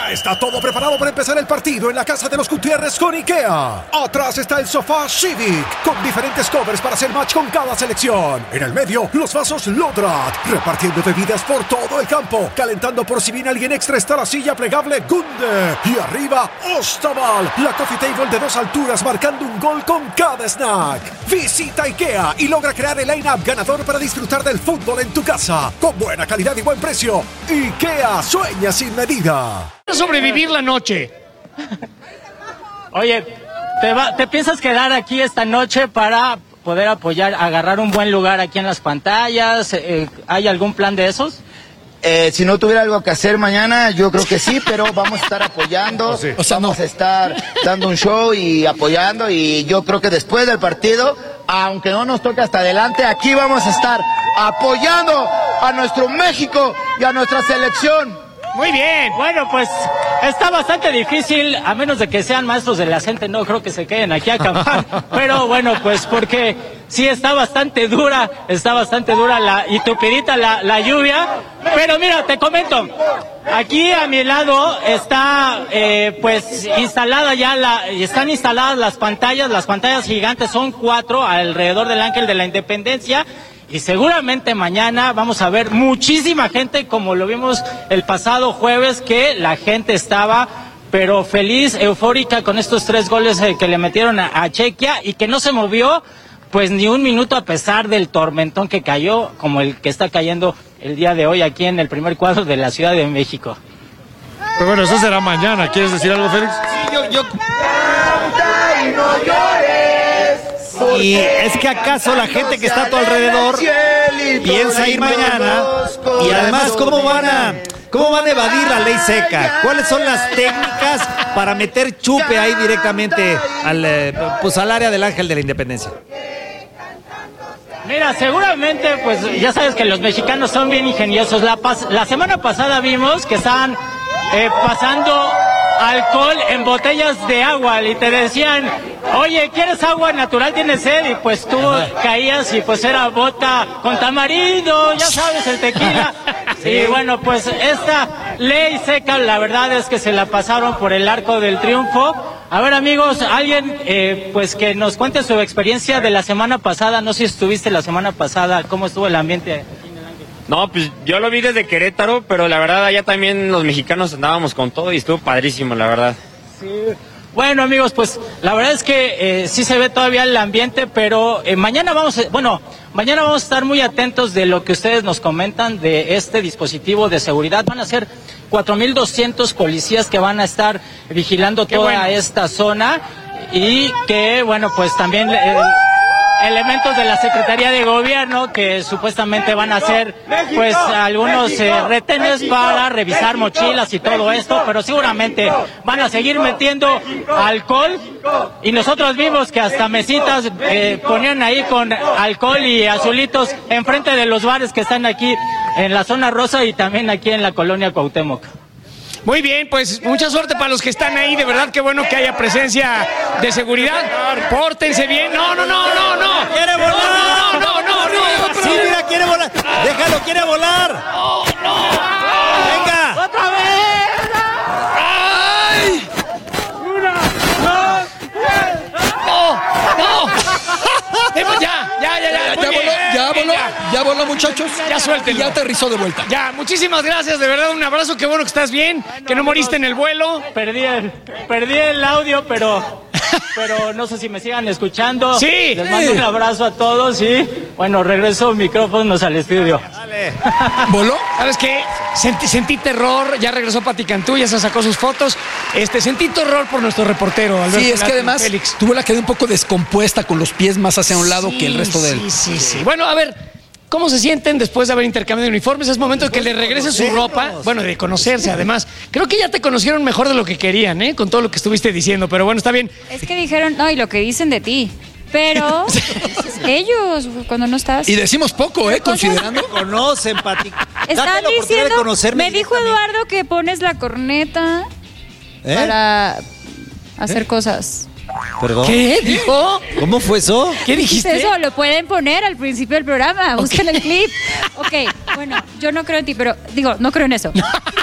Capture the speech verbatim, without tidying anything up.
Ya está todo preparado para empezar el partido en la casa de los Gutiérrez con IKEA. Atrás está el sofá Civic, con diferentes covers para hacer match con cada selección. En el medio, los vasos Lodrat, repartiendo bebidas por todo el campo. Calentando por si viene alguien extra está la silla plegable Gunde. Y arriba, Ostaval, la coffee table de dos alturas marcando un gol con cada snack. Visita IKEA y logra crear el line-up ganador para disfrutar del fútbol en tu casa. Con buena calidad y buen precio. IKEA sueña sin medida. Sobrevivir la noche. Oye, ¿te, va, ¿te piensas quedar aquí esta noche para poder apoyar, agarrar un buen lugar aquí en las pantallas? Eh, ¿Hay algún plan de esos? Eh, si no tuviera algo que hacer mañana, yo creo que sí, pero vamos a estar apoyando, oh, sí. o sea, vamos no. a estar dando un show y apoyando, y yo creo que después del partido, aunque no nos toque hasta adelante, aquí vamos a estar apoyando a nuestro México y a nuestra selección. Muy bien, bueno, pues está bastante difícil, a menos de que sean maestros de la gente, no creo que se queden aquí a acampar, pero bueno, pues porque sí está bastante dura, está bastante dura la, y tupidita la, la lluvia, pero mira, te comento, aquí a mi lado está eh, pues instalada ya, la, están instaladas las pantallas, las pantallas gigantes son cuatro alrededor del Ángel de la Independencia. Y seguramente mañana vamos a ver muchísima gente, como lo vimos el pasado jueves, que la gente estaba, pero feliz, eufórica con estos tres goles que le metieron a, a Chequia, y que no se movió pues ni un minuto a pesar del tormentón que cayó, como el que está cayendo el día de hoy aquí en el primer cuadro de la Ciudad de México. Pero bueno, eso será mañana. ¿Quieres decir algo, Félix? Sí, yo... yo... Y es que acaso la gente que está a tu alrededor piensa ir mañana, y además cómo van a cómo van a evadir la ley seca, cuáles son las técnicas para meter chupe ahí directamente al pues al área del Ángel de la Independencia. Mira, seguramente, pues ya sabes que los mexicanos son bien ingeniosos. La, pas la semana pasada vimos que estaban eh, pasando alcohol en botellas de agua y te decían, oye, ¿quieres agua natural? ¿Tienes sed? Y pues tú caías y pues era bota con tamarindo, ya sabes, el tequila. Sí. Y bueno, pues esta ley seca, la verdad es que se la pasaron por el arco del triunfo. A ver, amigos, alguien eh, pues que nos cuente su experiencia de la semana pasada. No sé si estuviste la semana pasada, ¿cómo estuvo el ambiente? No, pues yo lo vi desde Querétaro, pero la verdad allá también los mexicanos andábamos con todo y estuvo padrísimo, la verdad. Sí. Bueno, amigos, pues la verdad es que eh, sí se ve todavía el ambiente, pero eh, mañana vamos, a, bueno, mañana vamos a estar muy atentos de lo que ustedes nos comentan de este dispositivo de seguridad. Van a ser cuatro mil doscientos policías que van a estar vigilando Qué toda bueno. esta zona, y que, bueno, pues también... Eh, elementos de la Secretaría de Gobierno que supuestamente van a hacer pues algunos eh, retenes para revisar mochilas y todo esto, pero seguramente van a seguir metiendo alcohol, y nosotros vimos que hasta mesitas eh, ponían ahí con alcohol y azulitos enfrente de los bares que están aquí en la zona rosa y también aquí en la colonia Cuauhtémoc. Muy bien, pues mucha suerte para los que están ahí, de verdad qué bueno que haya presencia de seguridad. Pórtense bien. No, no, no, no, no. Quiere volar. No, no, no, no, no. Sí, mira, quiere volar. Déjalo, quiere volar. No, no. Venga. Otra vez. Ay. Una, dos, tres. No, no. Ya, ya, ya, ya. Ya voló, ya voló, ya voló, muchachos. Ya suéltenlo. Ya aterrizó de vuelta. Ya, muchísimas gracias, de verdad, un abrazo, qué bueno que estás bien, que no moriste en el vuelo. Perdí el, perdí el audio, pero, pero no sé si me sigan escuchando. Sí. Les mando un abrazo a todos y, bueno, regreso micrófonos al estudio. Dale. ¿Voló? ¿Sabes qué? Sentí, sentí terror, ya regresó Pati Cantú, ya se sacó sus fotos. Este, sentí terror por nuestro reportero, Alberto. Sí, es que además Félix. tuvo la quedé un poco descompuesta, con los pies más hacia un lado Sí, que el resto de él. Sí, sí, sí. Bueno, a ver, ¿cómo se sienten después de haber intercambiado uniformes? Es momento de que le regrese su ropa. Bueno, de conocerse, además. Creo que ya te conocieron mejor de lo que querían, ¿eh? Con todo lo que estuviste diciendo, pero bueno, está bien. Es que dijeron, no, y lo que dicen de ti. Pero ellos, cuando no estás... Y decimos poco, ¿eh? Considerando. Me conocen, Pati. Están diciendo, me dijo Eduardo que pones la corneta ¿Eh? para hacer ¿Eh? cosas. ¿Perdón? ¿Qué dijo? ¿Cómo fue eso? ¿Qué dijiste? Eso lo pueden poner al principio del programa. Busquen okay. el clip. Ok, bueno, yo no creo en ti, pero digo, no creo en eso.